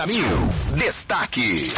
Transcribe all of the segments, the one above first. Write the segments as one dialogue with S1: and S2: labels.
S1: Destaque.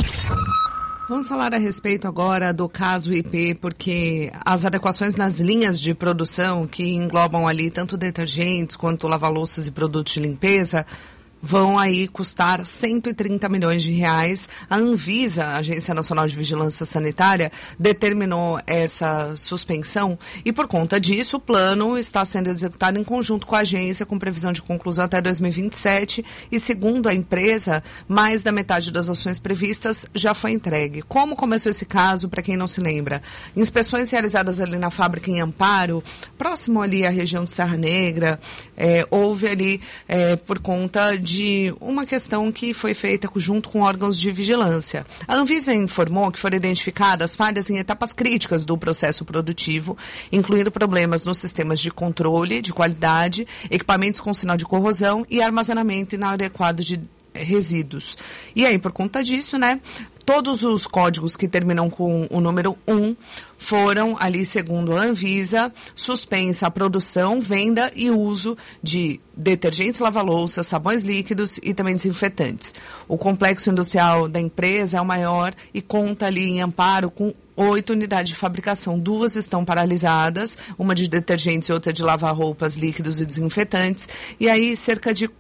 S2: Vamos falar a respeito agora do caso IP, porque as adequações nas linhas de produção, que englobam ali tanto detergentes quanto lava-louças e produtos de limpeza, vão aí custar 130 milhões de reais. A Anvisa, a Agência Nacional de Vigilância Sanitária, determinou essa suspensão e, por conta disso, o plano está sendo executado em conjunto com a agência, com previsão de conclusão até 2027 e, segundo a empresa, mais da metade das ações previstas já foi entregue. Como começou esse caso, para quem não se lembra? Inspeções realizadas ali na fábrica em Amparo, próximo ali à região de Serra Negra, houve ali, por conta de uma questão que foi feita junto com órgãos de vigilância. A Anvisa informou que foram identificadas falhas em etapas críticas do processo produtivo, incluindo problemas nos sistemas de controle de qualidade, equipamentos com sinal de corrosão e armazenamento inadequado de resíduos. E aí, por conta disso, todos os códigos que terminam com o número 1 foram, ali, segundo a Anvisa, suspensa a produção, venda e uso de detergentes, lava-louças, sabões líquidos e também desinfetantes. O complexo industrial da empresa é o maior e conta ali em Amparo com 8 unidades de fabricação. 2 estão paralisadas, uma de detergentes e outra de lavar roupas, líquidos e desinfetantes. E aí, cerca de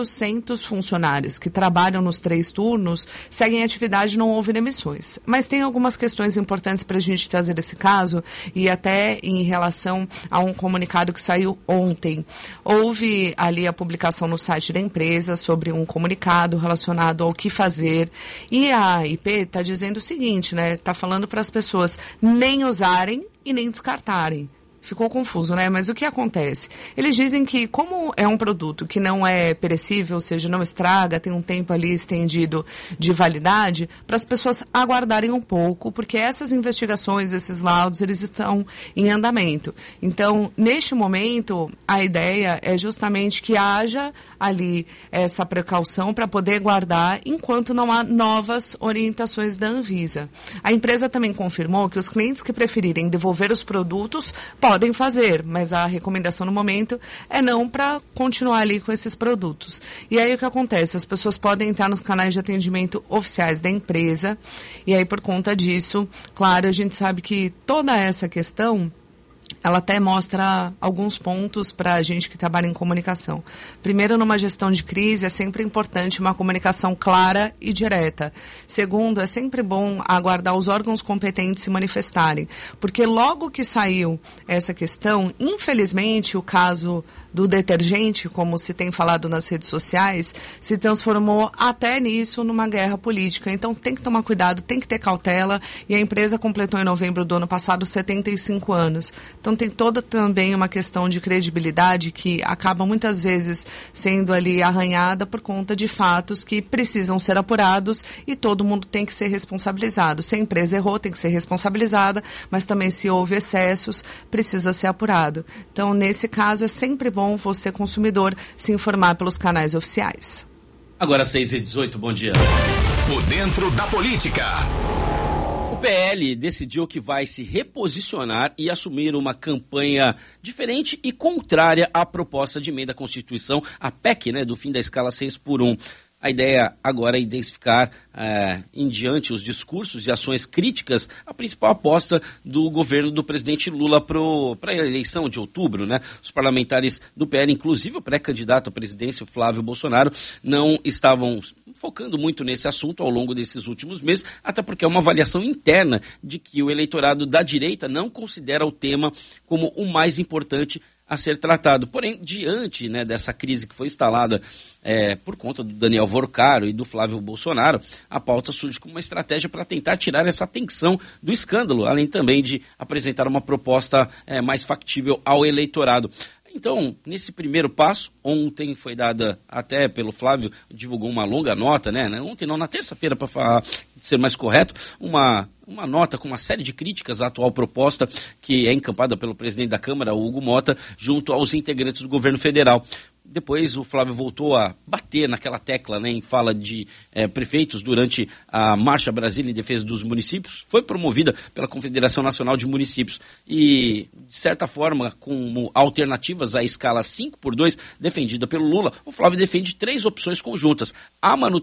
S2: 400 funcionários que trabalham nos 3 turnos seguem atividade, não houve demissões. Mas tem algumas questões importantes para a gente trazer esse caso e até em relação a um comunicado que saiu ontem. Houve ali a publicação no site da empresa sobre um comunicado relacionado ao que fazer. E a IP está dizendo o seguinte, está falando para as pessoas nem usarem e nem descartarem. Ficou confuso, Mas o que acontece? Eles dizem que, como é um produto que não é perecível, ou seja, não estraga, tem um tempo ali estendido de validade, para as pessoas aguardarem um pouco, porque essas investigações, esses laudos, eles estão em andamento. Então, neste momento, a ideia é justamente que haja ali essa precaução para poder guardar enquanto não há novas orientações da Anvisa. A empresa também confirmou que os clientes que preferirem devolver os produtos podem fazer, mas a recomendação no momento é não para continuar ali com esses produtos. E aí o que acontece? As pessoas podem entrar nos canais de atendimento oficiais da empresa e aí por conta disso, claro, a gente sabe que toda essa questão ela até mostra alguns pontos para a gente que trabalha em comunicação. Primeiro, numa gestão de crise, é sempre importante uma comunicação clara e direta. Segundo, é sempre bom aguardar os órgãos competentes se manifestarem, porque logo que saiu essa questão, infelizmente, o caso do detergente, como se tem falado nas redes sociais, se transformou até nisso numa guerra política. Então tem que tomar cuidado, tem que ter cautela, e a empresa completou em novembro do ano passado 75 anos. Então tem toda também uma questão de credibilidade que acaba muitas vezes sendo ali arranhada por conta de fatos que precisam ser apurados e todo mundo tem que ser responsabilizado. Se a empresa errou, tem que ser responsabilizada, mas também se houve excessos, precisa ser apurado. Então, nesse caso, é sempre bom você, consumidor, se informar pelos canais oficiais.
S3: Agora 6h18, bom dia.
S1: Por dentro da política.
S3: O PL decidiu que vai se reposicionar e assumir uma campanha diferente e contrária à proposta de emenda à Constituição, a PEC, do fim da escala 6x1. A ideia agora é identificar em diante os discursos e ações críticas a principal aposta do governo do presidente Lula para a eleição de outubro. Os parlamentares do PL, inclusive o pré-candidato à presidência, Flávio Bolsonaro, não estavam focando muito nesse assunto ao longo desses últimos meses, até porque é uma avaliação interna de que o eleitorado da direita não considera o tema como o mais importante a ser tratado. Porém, diante dessa crise que foi instalada por conta do Daniel Vorcaro e do Flávio Bolsonaro, a pauta surge como uma estratégia para tentar tirar essa atenção do escândalo, além também de apresentar uma proposta mais factível ao eleitorado. Então, nesse primeiro passo, ontem foi dada, até pelo Flávio, divulgou uma longa nota, ontem não, na terça-feira, para ser mais correto, uma nota com uma série de críticas à atual proposta que é encampada pelo presidente da Câmara, Hugo Mota, junto aos integrantes do governo federal. Depois o Flávio voltou a bater naquela tecla, em fala de prefeitos durante a Marcha Brasília em Defesa dos Municípios. Foi promovida pela Confederação Nacional de Municípios e, de certa forma, como alternativas à escala 5x2 defendida pelo Lula, o Flávio defende 3 opções conjuntas: a manutenção